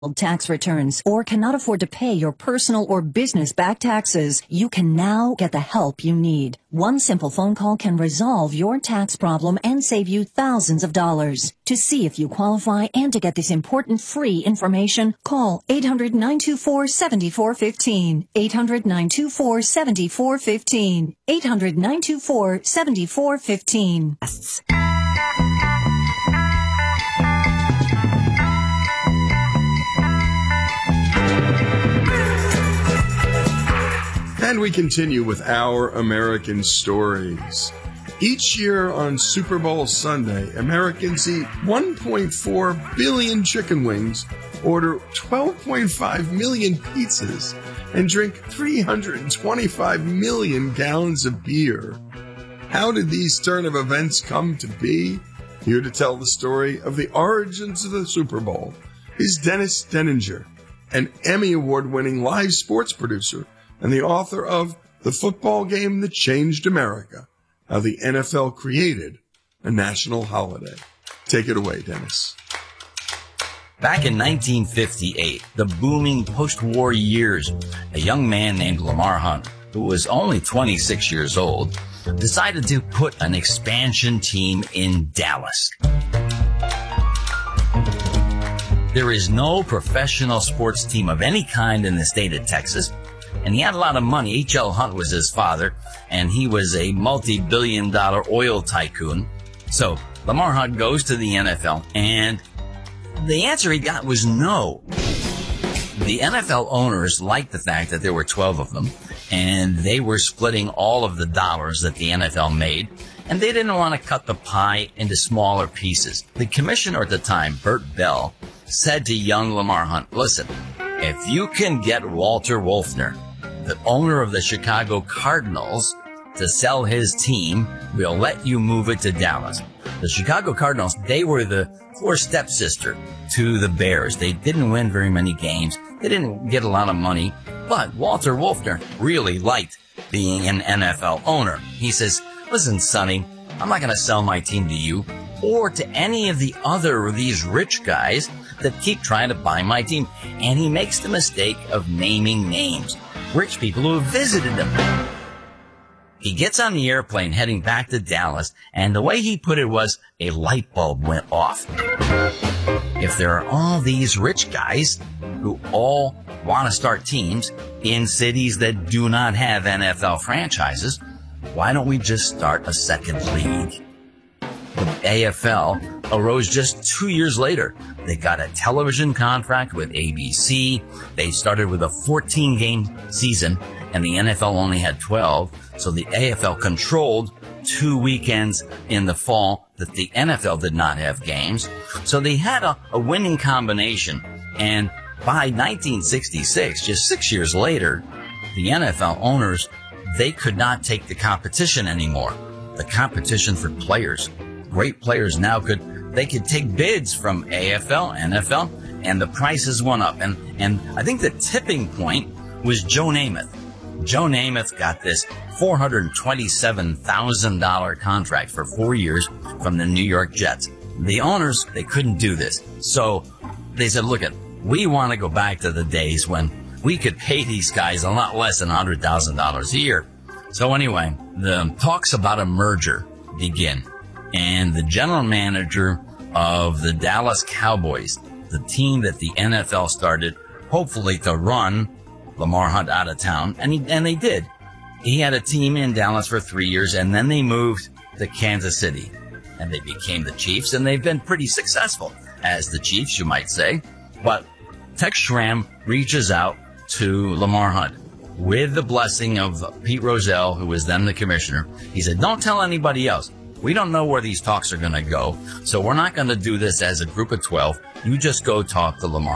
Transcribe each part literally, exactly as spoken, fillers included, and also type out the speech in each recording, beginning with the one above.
tax returns or cannot afford to pay your personal or business back taxes, you can now get the help you need. One simple phone call can resolve your tax problem and save you thousands of dollars. To see if you qualify and to get this important free information, call eight hundred, nine two four, seven four one five, eight hundred, nine two four, seven four one five, eight hundred, nine two four, seven four one five. And we continue with our American stories. Each year on Super Bowl Sunday, Americans eat one point four billion chicken wings, order twelve point five million pizzas, and drink three hundred twenty-five million gallons of beer. How did these turn of events come to be? Here to tell the story of the origins of the Super Bowl is Dennis Denninger, an Emmy Award-winning live sports producer and the author of The Football Game That Changed America, How the N F L Created a National Holiday. Take it away, Dennis. Back in nineteen fifty-eight, the booming post-war years, a young man named Lamar Hunt, who was only twenty-six years old, decided to put an expansion team in Dallas. There is no professional sports team of any kind in the state of Texas, and he had a lot of money. H L. Hunt was his father, and he was a multi-billion dollar oil tycoon. So Lamar Hunt goes to the N F L, and the answer he got was no. The N F L owners liked the fact that there were twelve of them, and they were splitting all of the dollars that the N F L made, and they didn't want to cut the pie into smaller pieces. The commissioner at the time, Bert Bell, said to young Lamar Hunt, listen, if you can get Walter Wolfner, the owner of the Chicago Cardinals, to sell his team, we'll let you move it to Dallas. The Chicago Cardinals, they were the poor stepsister to the Bears. They didn't win very many games. They didn't get a lot of money. But Walter Wolfner really liked being an N F L owner. He says, listen, Sonny, I'm not going to sell my team to you or to any of the other of these rich guys that keep trying to buy my team. And he makes the mistake of naming names. Rich people who have visited him. He gets on the airplane heading back to Dallas, and the way he put it was a light bulb went off. If there are all these rich guys who all want to start teams in cities that do not have N F L franchises, why don't we just start a second league? The A F L arose just two years later. They got a television contract with A B C. They started with a fourteen game season, and the N F L only had twelve. So the A F L controlled two weekends in the fall that the N F L did not have games. So they had a, a winning combination. And by nineteen sixty-six, just six years later, the N F L owners, they could not take the competition anymore. The competition for players. Great players now could, they could take bids from A F L, N F L, and the prices went up. And, and I think the tipping point was Joe Namath. Joe Namath got this four hundred twenty-seven thousand dollars contract for four years from the New York Jets. The owners, they couldn't do this. So they said, look, it, we want to go back to the days when we could pay these guys a lot less than one hundred thousand dollars a year. So anyway, the talks about a merger begin. And the general manager of the Dallas Cowboys, the team that the N F L started, hopefully to run Lamar Hunt out of town, and he, and they did. He had a team in Dallas for three years, and then they moved to Kansas City, and they became the Chiefs, and they've been pretty successful as the Chiefs, you might say. But Tex Schramm reaches out to Lamar Hunt with the blessing of Pete Rozelle, who was then the commissioner. He said, don't tell anybody else. We don't know where these talks are going to go, so we're not going to do this as a group of twelve. You just go talk to Lamar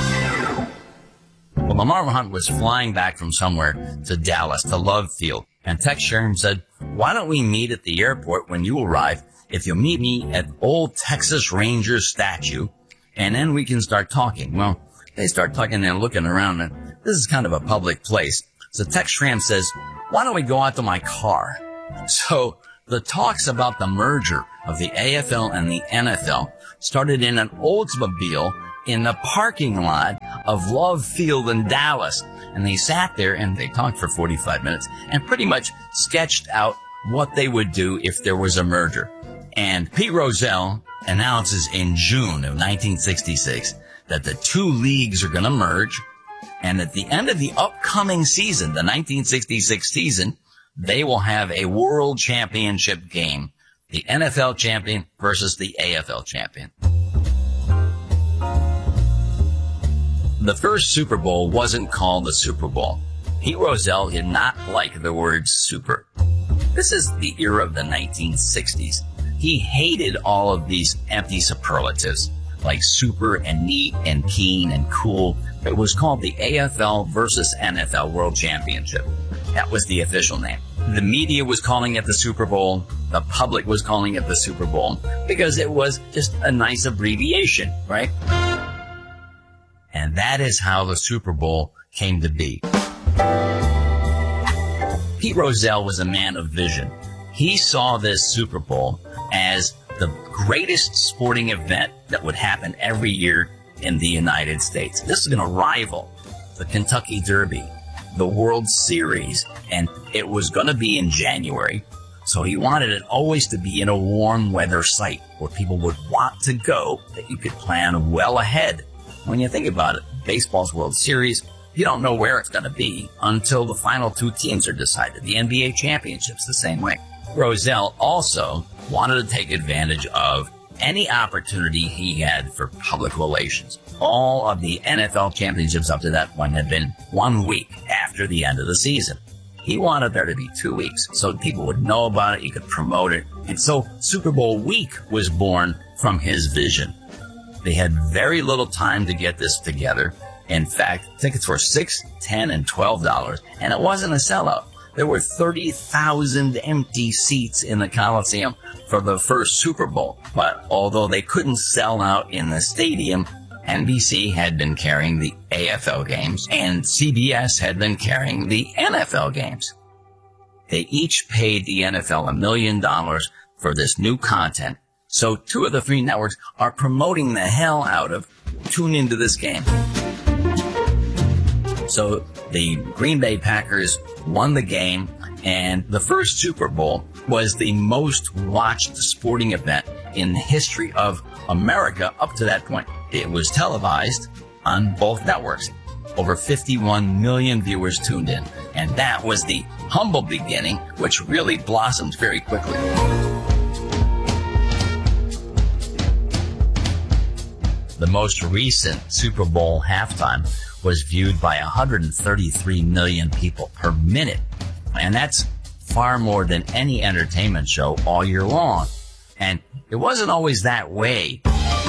Hunt. Well, Lamar Hunt was flying back from somewhere to Dallas, to Love Field, and Tex Schramm said, why don't we meet at the airport when you arrive? If you'll meet me at Old Texas Rangers statue, and then we can start talking. Well, they start talking and looking around, and this is kind of a public place. So Tex Schramm says, why don't we go out to my car? So the talks about the merger of the A F L and the N F L started in an Oldsmobile in the parking lot of Love Field in Dallas. And they sat there and they talked for forty-five minutes and pretty much sketched out what they would do if there was a merger. And Pete Rozelle announces in June of nineteen sixty-six that the two leagues are going to merge. And at the end of the upcoming season, the nineteen sixty-six season, they will have a world championship game. The N F L champion versus the A F L champion. The first Super Bowl wasn't called the Super Bowl. Pete Rozelle did not like the word super. This is the era of the nineteen sixties. He hated all of these empty superlatives like super and neat and keen and cool. It was called the A F L versus N F L World Championship. That was the official name. The media was calling it the Super Bowl. The public was calling it the Super Bowl because it was just a nice abbreviation, right? And that is how the Super Bowl came to be. Pete Rozelle was a man of vision. He saw this Super Bowl as the greatest sporting event that would happen every year in the United States. This is going to rival the Kentucky Derby, the World Series, and it was going to be in January. So he wanted it always to be in a warm weather site where people would want to go, that you could plan well ahead. When you think about it, baseball's World Series, you don't know where it's going to be until the final two teams are decided. The N B A championships the same way. Rozelle also wanted to take advantage of any opportunity he had for public relations. All of the N F L championships up to that point had been one week after the end of the season. He wanted there to be two weeks so people would know about it, you could promote it. And so Super Bowl week was born from his vision. They had very little time to get this together. In fact, tickets were six dollars, ten dollars, and twelve dollars, and it wasn't a sellout. There were thirty thousand empty seats in the Coliseum for the first Super Bowl. But although they couldn't sell out in the stadium, N B C had been carrying the A F L games, and C B S had been carrying the N F L games. They each paid the N F L a million dollars for this new content. So two of the three networks are promoting the hell out of tune into this game. So the Green Bay Packers won the game, and the first Super Bowl was the most watched sporting event in the history of America up to that point. It was televised on both networks. Over fifty-one million viewers tuned in, and that was the humble beginning, which really blossomed very quickly. The most recent Super Bowl halftime was viewed by one hundred thirty-three million people per minute. And that's far more than any entertainment show all year long. And it wasn't always that way.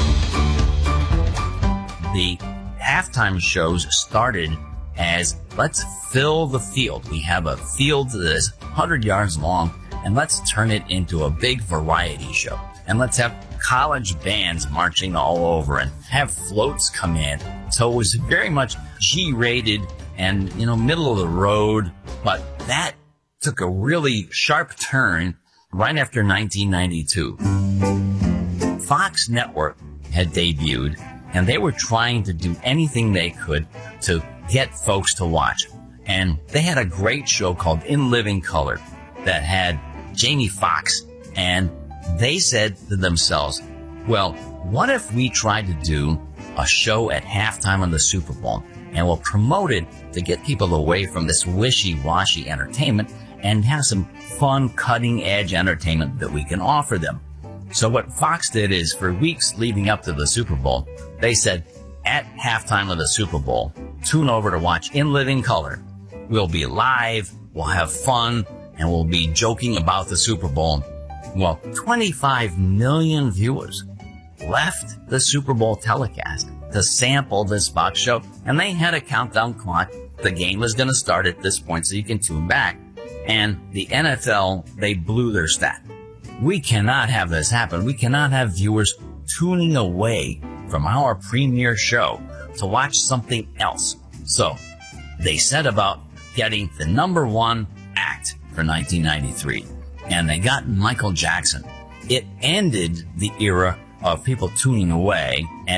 The halftime shows started as, let's fill the field. We have a field that is one hundred yards long, and let's turn it into a big variety show. And let's have college bands marching all over and have floats come in. So it was very much G-rated and, you know, middle of the road. But that took a really sharp turn right after nineteen ninety-two. Fox Network had debuted, and they were trying to do anything they could to get folks to watch. And they had a great show called In Living Color that had Jamie Foxx, and they said to themselves, well, what if we tried to do a show at halftime of the Super Bowl, and we'll promote it to get people away from this wishy-washy entertainment and have some fun, cutting-edge entertainment that we can offer them. So what Fox did is, for weeks leading up to the Super Bowl, they said, at halftime of the Super Bowl, tune over to watch In Living Color. We'll be live, we'll have fun, and we'll be joking about the Super Bowl. Well, twenty-five million viewers left the Super Bowl telecast to sample this Fox show, and they had a countdown clock. The game was going to start at this point, so you can tune back. And the N F L, they blew their stat. We cannot have this happen. We cannot have viewers tuning away from our premiere show to watch something else. So they set about getting the number one act for nineteen ninety-three. And they got Michael Jackson. It ended the era of people tuning away and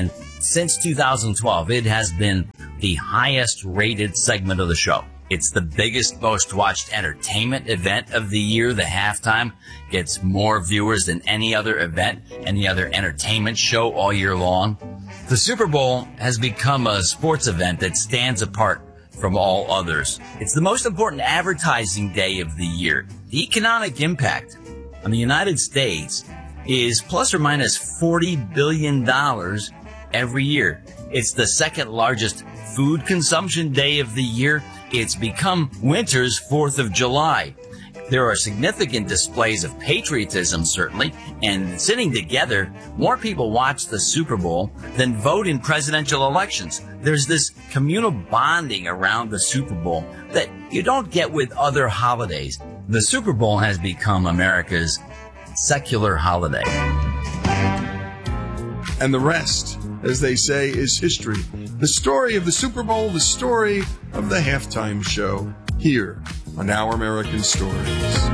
Since two thousand twelve, it has been the highest rated segment of the show. It's the biggest, most watched entertainment event of the year. The halftime gets more viewers than any other event, any other entertainment show all year long. The Super Bowl has become a sports event that stands apart from all others. It's the most important advertising day of the year. The economic impact on the United States is plus or minus forty billion dollars every year. It's the second largest food consumption day of the year. It's become winter's fourth of July. There are significant displays of patriotism, certainly, and sitting together, more people watch the Super Bowl than vote in presidential elections. There's this communal bonding around the Super Bowl that you don't get with other holidays. The Super Bowl has become America's secular holiday. And the rest, as they say, is history. The story of the Super Bowl, the story of the halftime show, here on Our American Stories.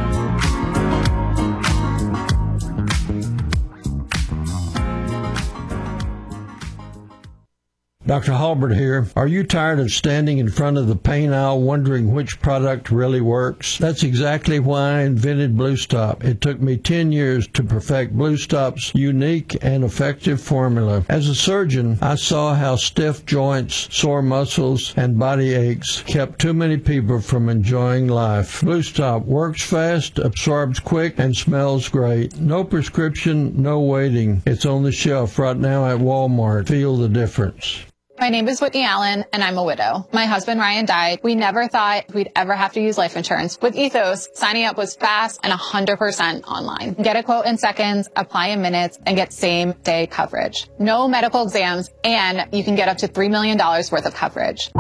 Doctor Halbert here. Are you tired of standing in front of the pain aisle wondering which product really works? That's exactly why I invented Blue Stop. It took me ten years to perfect Blue Stop's unique and effective formula. As a surgeon, I saw how stiff joints, sore muscles, and body aches kept too many people from enjoying life. Blue Stop works fast, absorbs quick, and smells great. No prescription, no waiting. It's on the shelf right now at Walmart. Feel the difference. My name is Whitney Allen, and I'm a widow. My husband, Ryan, died. We never thought we'd ever have to use life insurance. With Ethos, signing up was fast and one hundred percent online. Get a quote in seconds, apply in minutes, and get same-day coverage. No medical exams, and you can get up to three million dollars worth of coverage.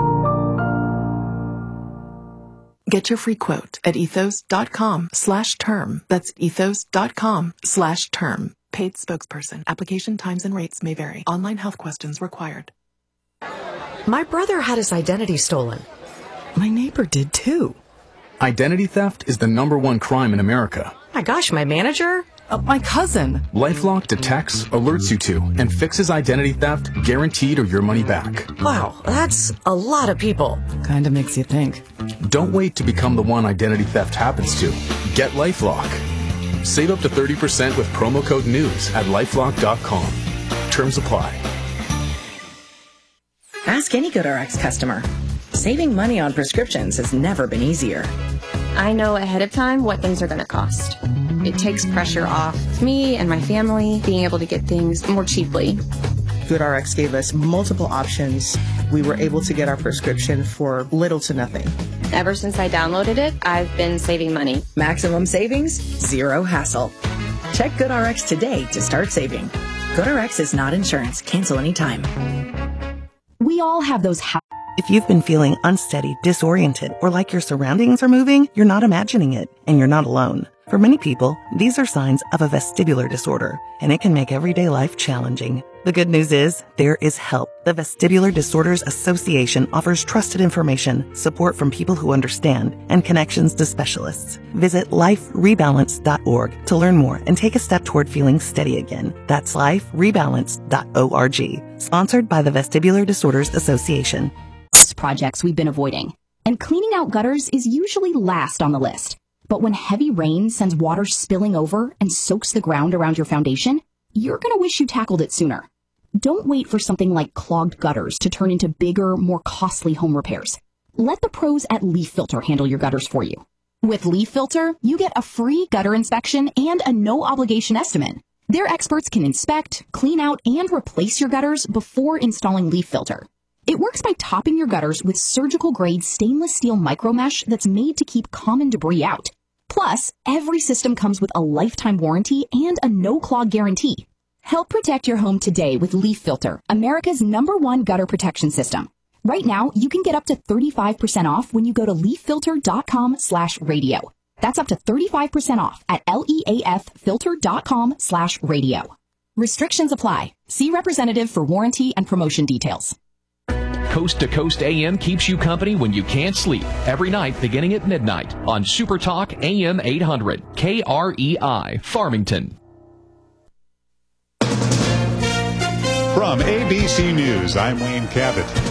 Get your free quote at ethos.com slash term. That's ethos.com slash term. Paid spokesperson. Application times and rates may vary. Online health questions required. My brother had his identity stolen. My neighbor did too. Identity theft is the number one crime in America. My gosh, my manager? Uh, my cousin. LifeLock detects, alerts you to, and fixes identity theft, guaranteed or your money back. Wow, that's a lot of people. Kinda makes you think. Don't wait to become the one identity theft happens to. Get LifeLock. Save up to thirty percent with promo code NEWS at lifelock dot com. Terms apply. Ask any GoodRx customer. Saving money on prescriptions has never been easier. I know ahead of time what things are going to cost. It takes pressure off me and my family being able to get things more cheaply. GoodRx gave us multiple options. We were able to get our prescription for little to nothing. Ever since I downloaded it, I've been saving money. Maximum savings, zero hassle. Check GoodRx today to start saving. GoodRx is not insurance. Cancel anytime. We all have those ha- If you've been feeling unsteady, disoriented, or like your surroundings are moving, you're not imagining it, and you're not alone. For many people, these are signs of a vestibular disorder, and it can make everyday life challenging. The good news is, there is help. The Vestibular Disorders Association offers trusted information, support from people who understand, and connections to specialists. Visit life rebalance dot org to learn more and take a step toward feeling steady again. That's life rebalance dot org. Sponsored by the Vestibular Disorders Association. Projects we've been avoiding. And cleaning out gutters is usually last on the list. But when heavy rain sends water spilling over and soaks the ground around your foundation, you're going to wish you tackled it sooner. Don't wait for something like clogged gutters to turn into bigger, more costly home repairs. Let the pros at Leaf Filter handle your gutters for you. With Leaf Filter, you get a free gutter inspection and a no-obligation estimate. Their experts can inspect, clean out, and replace your gutters before installing Leaf Filter. It works by topping your gutters with surgical-grade stainless steel micromesh that's made to keep common debris out. Plus, every system comes with a lifetime warranty and a no-clog guarantee. Help protect your home today with Leaf Filter, America's number one gutter protection system. Right now, you can get up to thirty-five percent off when you go to leaf filter dot com slash radio. That's up to thirty-five percent off at leaf filter dot com slash radio. Restrictions apply. See representative for warranty and promotion details. Coast to Coast A M keeps you company when you can't sleep. Every night beginning at midnight on Super Talk A M eight hundred, K R E I, Farmington. From A B C News, I'm Wayne Cabot.